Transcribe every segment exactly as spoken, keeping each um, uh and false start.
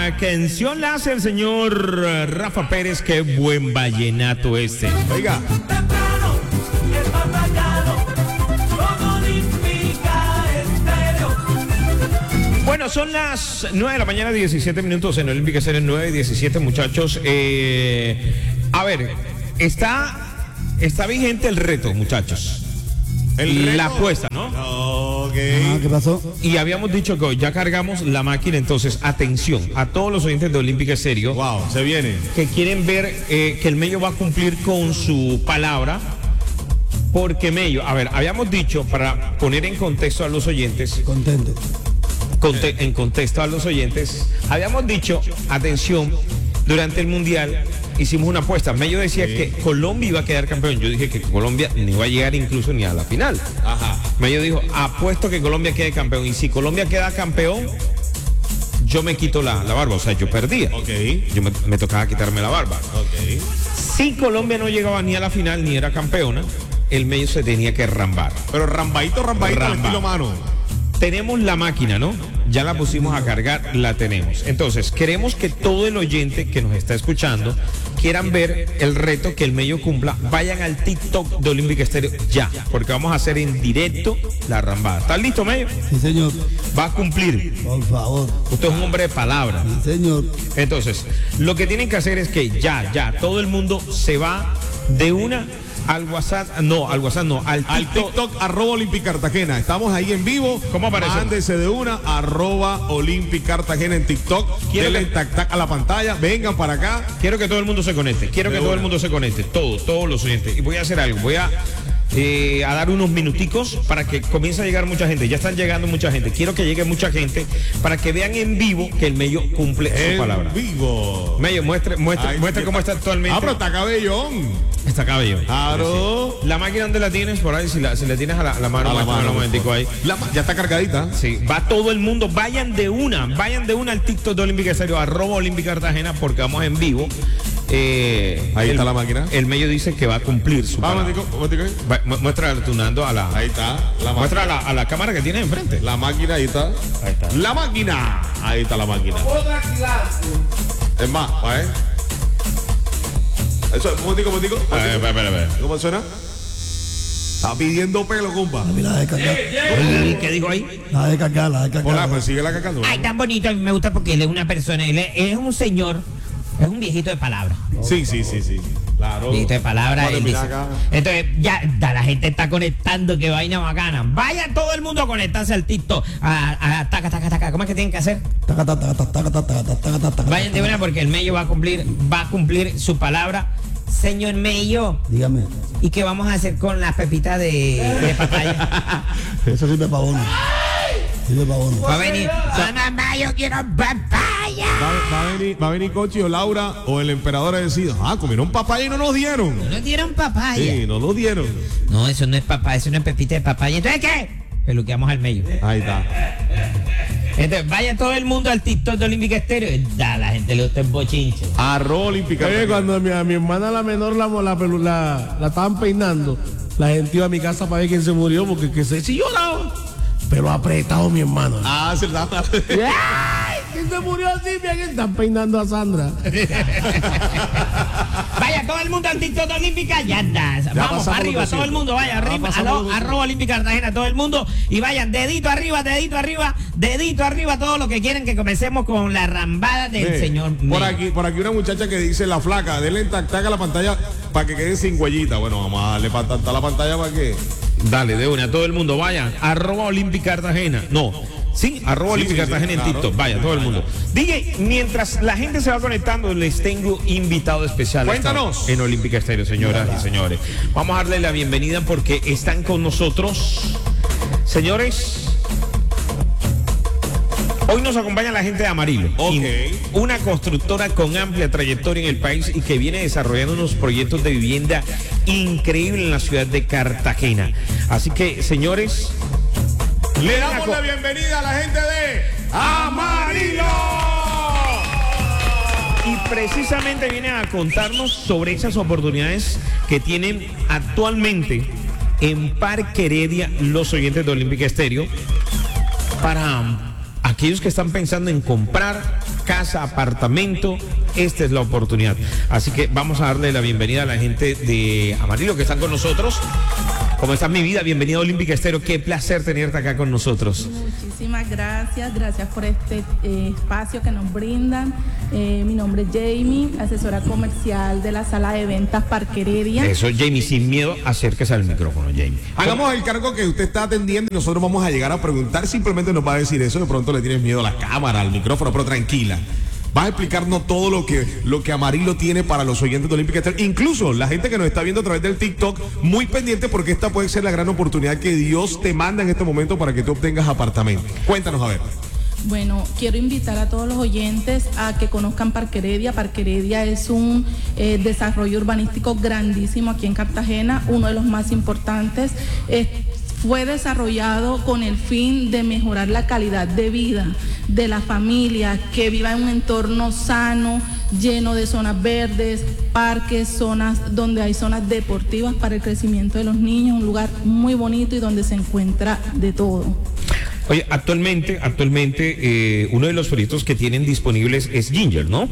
La canción la hace el señor Rafa Pérez. Qué buen vallenato este. Oiga. Bueno, son las nueve de la mañana, diecisiete minutos en Olímpica Estéreo, nueve y diecisiete, muchachos. Eh, a ver, está, está vigente el reto, muchachos. El reto. La apuesta, ¿no? Ok. Ah, ¿qué pasó? Y habíamos dicho que hoy ya cargamos la máquina, entonces, atención a todos los oyentes de Olímpica Estéreo. Wow, se viene. Que quieren ver eh, que el Mello va a cumplir con su palabra. Porque Mello, a ver, habíamos dicho, para poner en contexto a los oyentes. Contento. Conte- en contexto a los oyentes, habíamos dicho, atención, durante el Mundial hicimos una apuesta. Mello decía Sí. que Colombia iba a quedar campeón. Yo dije que Colombia no iba a llegar incluso ni a la final. Ajá. Mello dijo, apuesto que Colombia quede campeón. Y si Colombia queda campeón, yo me quito la, la barba. O sea, yo perdía. Ok. Yo me, me tocaba quitarme la barba. Ok. Si Colombia no llegaba ni a la final ni era campeona, el Mello se tenía que rambar. Pero rambadito, rambadito al Ramba. estilo mano. Tenemos la máquina, ¿no? Ya la pusimos a cargar, la tenemos. Entonces, queremos que todo el oyente que nos está escuchando quieran ver el reto que el Mello cumpla. Vayan al TikTok de Olímpica Estéreo ya, porque vamos a hacer en directo la rambada. ¿Estás listo, Mello? Sí, señor. Va a cumplir. Por favor. Usted es un hombre de palabra. Sí, señor. Entonces, lo que tienen que hacer es que ya, ya, todo el mundo se va de una al WhatsApp, no, al WhatsApp no, al Al TikTok. TikTok, arroba Olympic Cartagena. Estamos ahí en vivo. ¿Cómo aparece? Mándese de una, arroba Olympic Cartagena en TikTok. Quiero Denle que- tac tac a la pantalla. Vengan para acá. Quiero que todo el mundo se conecte. Quiero De que todo una. el mundo se conecte. Todo, todos los oyentes. Y voy a hacer algo. Voy a, eh, a dar unos minuticos para que comience a llegar mucha gente. Ya están llegando mucha gente. Quiero que llegue mucha gente para que vean en vivo que el Mello cumple su En palabra. vivo. Mello, muestre, muestre, Ay, muestre sí, cómo está actualmente. Ah, pero está cabellón. Está cabello. Claro. La máquina, ¿dónde la tienes? Por ahí, si la, si la tienes a la, la mano, A la muéstrame mano, un momentico ahí. La ma- ya está cargadita. Sí, va todo el mundo, vayan de una, vayan de una al TikTok de Olímpica Estéreo, arroba Olímpica Cartagena, porque vamos en vivo. Eh, Ahí el- está la máquina. El Mello dice que va a cumplir su Vamos, palabra. momentico, momentico ahí. Va, mu- muéstrale tunando a la, Ahí está. La máquina. muestra a la, a la cámara que tiene enfrente. La máquina, ahí está. Ahí está. La máquina. Ahí está la máquina. Es más, ¿va, eh? Eso, un momentico, un momentico. A ver, espera, espera, espera. ¿Cómo suena? Está pidiendo pelo, compa. Mira, la de cargar. ¿Qué dijo ahí? La de cargar, la de Hola, cargar. pues sigue la cacando. Ay, tan bonito, a mí me gusta porque él es una persona, él es, él es un señor, es un viejito de palabra. Sí, sí, sí, sí. Claro. Viejito de palabra. Vale, Él mira dice. acá. Entonces, ya, ya la gente está conectando, qué vaina bacana. Vaya todo el mundo a conectarse al TikTok. A, a, taca, taca, taca. ¿Cómo es que tienen que hacer? Taca, taca, taca, taca, taca, taca, taca, taca, taca. Vayan de una porque el Mello va a cumplir, va a cumplir su palabra. Señor Mello, Dígame. ¿y qué vamos a hacer con las pepitas de, de papaya? Eso sirve para bono. Sirve para bono. Va a venir. "Ah, mamá, yo quiero papaya. Va, va a venir, va a venir Conchi o Laura o el emperador a decir, ah, comieron papaya y no nos dieron. No dieron papaya. Sí, no nos dieron. No, eso no es papaya, eso no es pepita de papaya. ¿Entonces qué? Peluqueamos al Mello. Ahí está. Entonces, vaya todo el mundo al TikTok de Olímpica Estéreo. Da, a la gente le gusta el bochinche. Arroba Olímpica. Oye, cuando mi, a mi hermana la menor la, la, pelu- la, la estaban peinando, la gente iba a mi casa para ver quién se murió, porque que se si lloraba. Pero apretado mi hermano. Ah, se la ¡Ay! ¿Quién se murió así? Mira que están peinando a Sandra. Vaya todo el mundo al TikTok de Olímpica. Ya anda. Vamos pasamos para arriba, los todo el mundo. Vaya, arriba, pasamos aló, los arroba Olímpica Cartagena, todo el mundo. Y vayan, dedito arriba, dedito arriba, dedito arriba, todo lo que quieren que comencemos con la rambada del Ve, señor por Mello. aquí, por aquí una muchacha que dice la flaca, denle tac tac a la pantalla para que queden sin huellita. Bueno, vamos a darle para a la pantalla para que. Dale, de una, todo el mundo, vayan, arroba Olímpica Cartagena. No, sí, arroba Sí, Olímpica sí, sí, Cartagena en claro. TikTok, vaya, todo el mundo. D J, mientras la gente se va conectando, les tengo invitado especial. Cuéntanos. Esta- En Olímpica Estéreo, señoras y señores. Vamos a darle la bienvenida porque están con nosotros, señores. Hoy nos acompaña la gente de Amarillo, Ok. una constructora con amplia trayectoria en el país y que viene desarrollando unos proyectos de vivienda increíbles en la ciudad de Cartagena. Así que, señores, Le ven damos a co- la bienvenida a la gente de Amarillo. y precisamente vienen a contarnos sobre esas oportunidades que tienen actualmente en Parque Heredia los oyentes de Olímpica Estéreo para aquellos que están pensando en comprar casa, apartamento, esta es la oportunidad. Así que vamos a darle la bienvenida a la gente de Amarillo que están con nosotros. ¿Cómo estás, mi vida? Bienvenida a Olímpica Estéreo. Qué placer tenerte acá con nosotros. Muchísimas gracias. Gracias por este eh, espacio que nos brindan. Eh, mi nombre es Jamie, asesora comercial de la sala de ventas Parque Heredia. Eso, Jamie, sin miedo, acérquese al micrófono, Jamie. Hagamos el cargo que usted está atendiendo y nosotros vamos a llegar a preguntar. Simplemente nos va a decir eso. De pronto le tienes miedo a la cámara, al micrófono, pero tranquila. Vas a explicarnos todo lo que, lo que Amarillo tiene para los oyentes de Olímpica Estéreo. Incluso la gente que nos está viendo a través del TikTok, muy pendiente porque esta puede ser la gran oportunidad que Dios te manda en este momento para que tú obtengas apartamento. Cuéntanos, a ver. Bueno, quiero invitar a todos los oyentes a que conozcan Parque Heredia. Parque Heredia es un eh, desarrollo urbanístico grandísimo aquí en Cartagena, uno de los más importantes. Eh, Fue desarrollado con el fin de mejorar la calidad de vida de la familia, que viva en un entorno sano, lleno de zonas verdes, parques, zonas donde hay zonas deportivas para el crecimiento de los niños, un lugar muy bonito y donde se encuentra de todo. Oye, actualmente, actualmente eh, uno de los proyectos que tienen disponibles es Ginger, ¿no?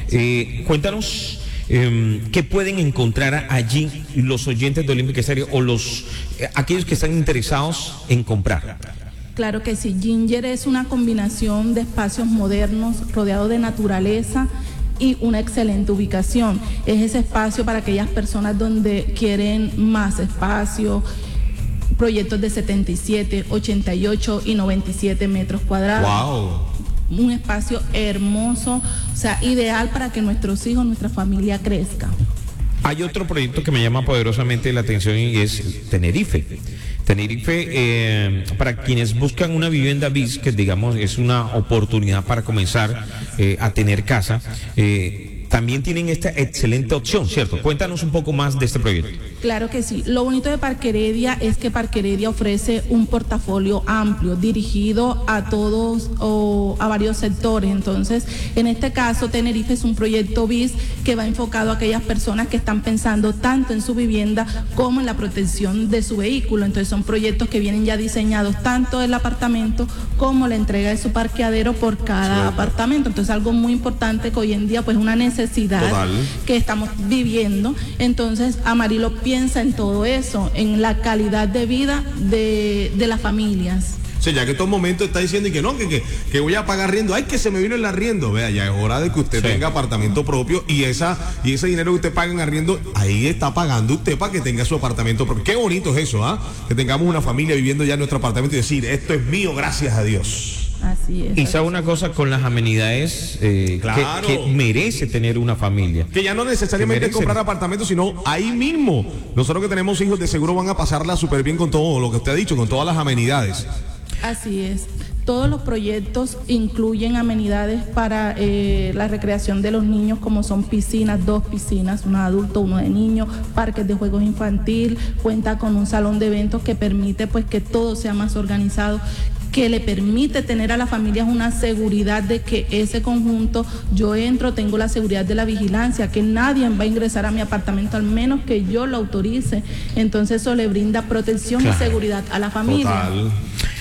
Eh, cuéntanos. Eh, ¿Qué pueden encontrar allí los oyentes de Olímpica Estéreo o los eh, aquellos que están interesados en comprar? Claro que sí, Ginger es una combinación de espacios modernos rodeados de naturaleza y una excelente ubicación. Es ese espacio para aquellas personas donde quieren más espacio, proyectos de setenta y siete, ochenta y ocho y noventa y siete metros cuadrados. ¡Wow! Un espacio hermoso, o sea, ideal para que nuestros hijos, nuestra familia crezca. Hay otro proyecto que me llama poderosamente la atención y es Tenerife. Tenerife, eh, para quienes buscan una vivienda bis, que digamos es una oportunidad para comenzar eh, a tener casa, eh, también tienen esta excelente opción, ¿cierto? Cuéntanos un poco más de este proyecto. Claro que sí. Lo bonito de Parque Heredia es que Parque Heredia ofrece un portafolio amplio, dirigido a todos o a varios sectores. Entonces, en este caso, Tenerife es un proyecto bis que va enfocado a aquellas personas que están pensando tanto en su vivienda como en la protección de su vehículo. Entonces, son proyectos que vienen ya diseñados tanto el apartamento como la entrega de su parqueadero por cada sí. apartamento. Entonces, algo muy importante que hoy en día, pues, una necesidad Total. que estamos viviendo. Entonces, Amarillo piensa en todo eso, en la calidad de vida de, de las familias. O sea, ya que en todo momento está diciendo y que no, que, que, que voy a pagar arriendo, ay, que se me vino el arriendo. Vea, ya es hora de que usted sí. tenga apartamento propio y esa y ese dinero que usted paga en arriendo, ahí está pagando usted para que tenga su apartamento propio. Qué bonito es eso, ¿ah? ¿eh? Que tengamos una familia viviendo ya en nuestro apartamento y decir, esto es mío, gracias a Dios. Así es. Y sabe una cosa con las amenidades eh, claro. que, que merece tener una familia. Que ya no necesariamente es comprar apartamentos, sino ahí mismo. Nosotros que tenemos hijos de seguro van a pasarla súper bien con todo lo que usted ha dicho, con todas las amenidades. Así es. Todos los proyectos incluyen amenidades para eh, la recreación de los niños, como son piscinas, dos piscinas, uno de adulto, uno de niños, parques de juegos infantil, cuenta con un salón de eventos que permite pues que todo sea más organizado, que le permite tener a las familias una seguridad de que ese conjunto, yo entro, tengo la seguridad de la vigilancia, que nadie va a ingresar a mi apartamento al menos que yo lo autorice. Entonces eso le brinda protección claro. y seguridad a la familia. Total.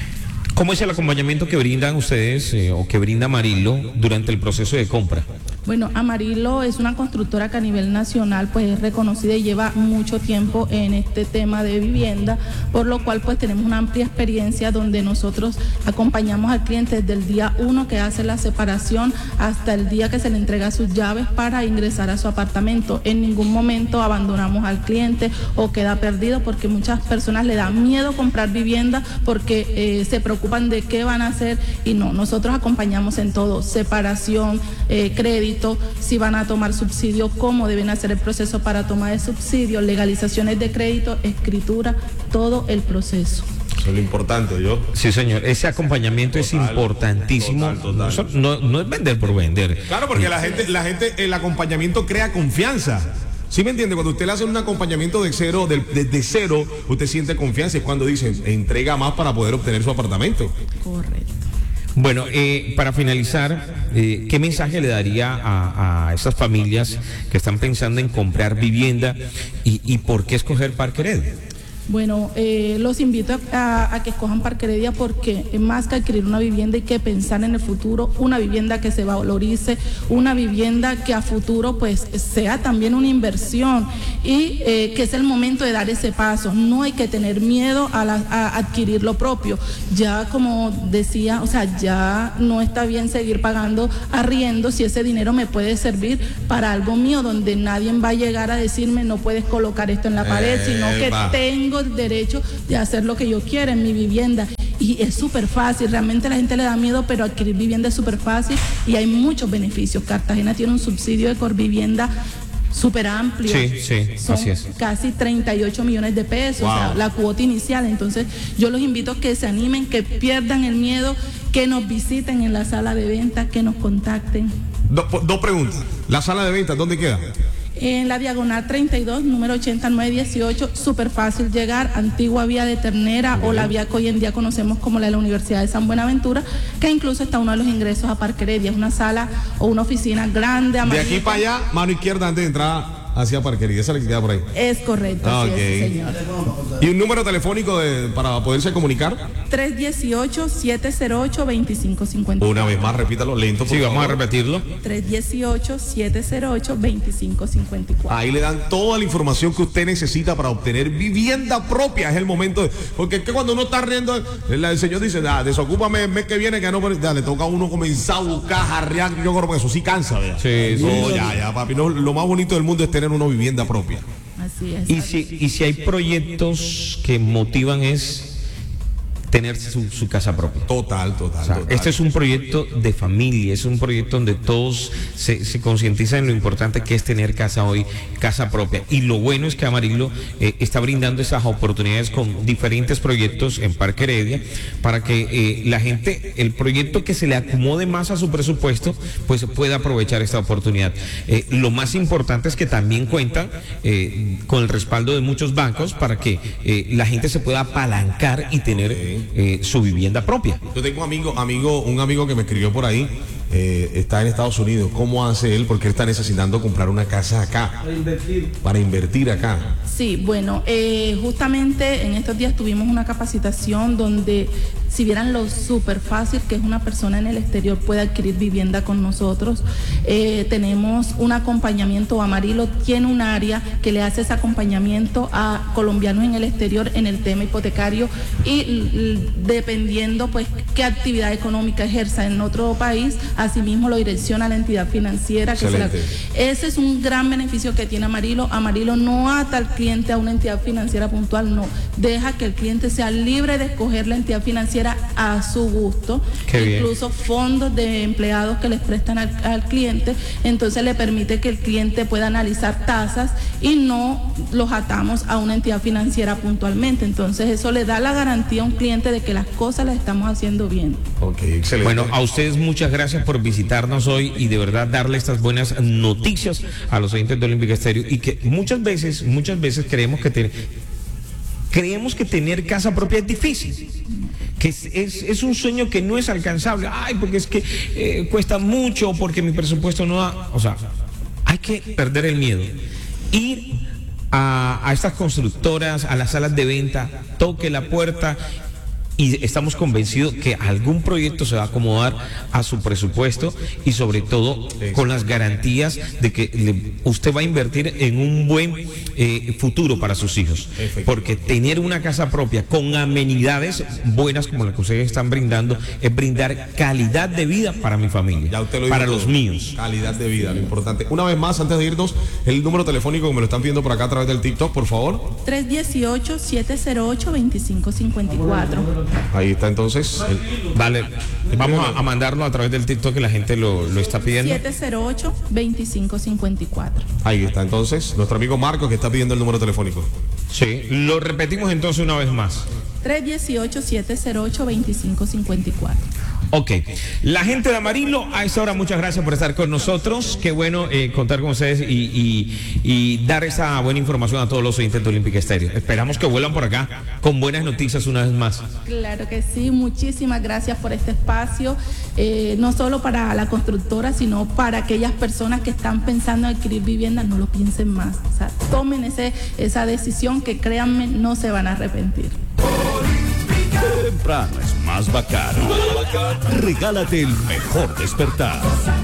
¿Cómo es el acompañamiento que brindan ustedes eh, o que brinda Amarillo durante el proceso de compra? Bueno, Amarillo es una constructora que a nivel nacional pues es reconocida y lleva mucho tiempo en este tema de vivienda, por lo cual pues tenemos una amplia experiencia donde nosotros acompañamos al cliente desde el día uno que hace la separación hasta el día que se le entrega sus llaves para ingresar a su apartamento. En ningún momento abandonamos al cliente o queda perdido, porque muchas personas le da miedo comprar vivienda porque eh, se preocupan de qué van a hacer, y no, nosotros acompañamos en todo: separación, eh, crédito, si van a tomar subsidio, cómo deben hacer el proceso para tomar el subsidio, legalizaciones de crédito, escritura, todo el proceso. Eso es lo importante, yo. Sí, señor, ese acompañamiento total, es importantísimo. Total, total. No, no es vender por vender. Claro, porque la gente, la gente, el acompañamiento crea confianza. ¿Sí me entiende? Cuando usted le hace un acompañamiento de cero, de, de, de cero, usted siente confianza. Es cuando dicen, entrega más para poder obtener su apartamento. Correcto. Bueno, eh, para finalizar, eh, ¿qué mensaje le daría a, a esas familias que están pensando en comprar vivienda y, y por qué escoger Parque Heredia? Bueno, eh, los invito a, a que escojan Parque Heredia porque es más que adquirir una vivienda hay que pensar en el futuro, una vivienda que se valorice, una vivienda que a futuro pues sea también una inversión y eh, que es el momento de dar ese paso. No hay que tener miedo a, la, a adquirir lo propio. Ya como decía, o sea, ya no está bien seguir pagando arriendo si ese dinero me puede servir para algo mío donde nadie va a llegar a decirme no puedes colocar esto en la pared, sino que Epa. tengo el derecho de hacer lo que yo quiera en mi vivienda. Y es súper fácil, realmente a la gente le da miedo, pero adquirir vivienda es súper fácil y hay muchos beneficios. Cartagena tiene un subsidio de Corvivienda súper amplio. Sí, sí, Son así es. casi treinta y ocho millones de pesos, Wow. o sea, la cuota inicial. Entonces, yo los invito a que se animen, que pierdan el miedo, que nos visiten en la sala de venta, que nos contacten. Do- po- dos preguntas. La sala de ventas, ¿dónde queda? En la diagonal treinta y dos, número ochenta y nueve dieciocho, súper fácil llegar, antigua vía de Ternera o la vía que hoy en día conocemos como la de la Universidad de San Buenaventura, que incluso está uno de los ingresos a Parque Heredia, es una sala o una oficina grande, De amarilla. aquí para allá, mano izquierda antes de entrar hacia Parquería. Esa es la que queda por ahí. Es correcto, Ah, así ok. es, sí, señor. ¿Y un número telefónico de, para poderse comunicar? tres uno ocho, siete cero ocho, dos cinco cinco cuatro. Una vez más, repítalo lento. por Sí, vamos a favor. repetirlo. tres uno ocho, siete cero ocho, dos cinco cinco cuatro. Ahí le dan toda la información que usted necesita para obtener vivienda propia. Es el momento. De, porque es que cuando uno está riendo, el, el señor dice, ah, desocúpame el mes que viene, que no. Ya, le toca a uno comenzar a buscar, jarrear. Yo creo que eso sí cansa, ¿verdad? Sí, sí. No, ya, ya, papi. No, lo más bonito del mundo es tener una vivienda propia. Así es. Y si, y si hay proyectos que motivan es tener su, su casa propia. Total, total, O sea, total. este es un proyecto de familia, es un proyecto donde todos se, se concientizan en lo importante que es tener casa hoy, casa propia. Y lo bueno es que Amarillo eh, está brindando esas oportunidades con diferentes proyectos en Parque Heredia para que eh, la gente, el proyecto que se le acomode más a su presupuesto, pues pueda aprovechar esta oportunidad. Eh, lo más importante es que también cuentan eh, con el respaldo de muchos bancos para que eh, la gente se pueda apalancar y tener eh, su vivienda propia. Yo tengo un amigo, amigo, un amigo que me escribió por ahí, eh, está en Estados Unidos. ¿Cómo hace él? Porque él está necesitando comprar una casa acá. Para invertir. Para invertir acá. Sí, bueno, eh, justamente en estos días tuvimos una capacitación donde si vieran lo súper fácil que es una persona en el exterior puede adquirir vivienda con nosotros, eh, tenemos un acompañamiento. Amarillo tiene un área que le hace ese acompañamiento a colombianos en el exterior en el tema hipotecario y l- dependiendo pues qué actividad económica ejerza en otro país, asimismo lo direcciona a la entidad financiera. Que se la, Excelente. ese es un gran beneficio que tiene Amarillo. Amarillo no ata al cliente a una entidad financiera puntual, no. Deja que el cliente sea libre de escoger la entidad financiera a su gusto. Qué bien. Incluso fondos de empleados que les prestan al, al cliente. Entonces le permite que el cliente pueda analizar tasas y no los atamos a una entidad financiera puntualmente. Entonces eso le da la garantía a un cliente de que las cosas las estamos haciendo bien. Ok, excelente. Bueno, a ustedes muchas gracias por visitarnos hoy y de verdad darle estas buenas noticias a los oyentes de Olímpica Estéreo y que muchas veces, muchas veces creemos que te- creemos que tener casa propia es difícil. Que es, es, es un sueño que no es alcanzable. Ay, porque es que eh, cuesta mucho, porque mi presupuesto no da. O sea, hay que perder el miedo. Ir a, a estas constructoras, a las salas de venta, toque la puerta y estamos convencidos que algún proyecto se va a acomodar a su presupuesto y sobre todo con las garantías de que le- usted va a invertir en un buen eh, futuro para sus hijos. Porque tener una casa propia con amenidades buenas como las que ustedes están brindando es brindar calidad de vida para mi familia, Ya usted lo dijo para todo. los míos. Calidad de vida, lo importante. Una vez más, antes de irnos, el número telefónico que me lo están pidiendo por acá a través del TikTok, por favor. tres uno ocho, siete cero ocho, dos cinco cinco cuatro. Ahí está entonces. el- Vale, vamos a, a mandarlo a través del TikTok que la gente lo, lo está pidiendo. siete cero ocho, dos cinco cinco cuatro. ahí está entonces nuestro amigo Marco que está pidiendo el número telefónico. Sí, lo repetimos entonces una vez más. tres uno ocho, siete cero ocho, dos cinco cinco cuatro. Ok, la gente de Amarillo, a esta hora muchas gracias por estar con nosotros. Qué bueno eh, contar con ustedes y, y- y dar esa buena información a todos los oyentes de Olímpica Estéreo. Esperamos que vuelvan por acá con buenas noticias una vez más. Claro que sí, muchísimas gracias por este espacio. espacio, eh, no solo para la constructora, sino para aquellas personas que están pensando en adquirir vivienda, no lo piensen más. O sea, tomen ese, esa decisión que créanme, no se van a arrepentir. Temprano es más bacano. Regálate el mejor despertar.